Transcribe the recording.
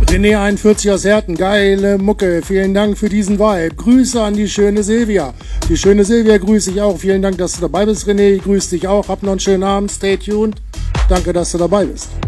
René 41 aus Herten, geile Mucke, vielen Dank für diesen Vibe. Grüße an die schöne Silvia. Die schöne Silvia grüße ich auch. Vielen Dank, dass du dabei bist, René. Ich grüße dich auch. Hab noch einen schönen Abend. Stay tuned. Danke, dass du dabei bist.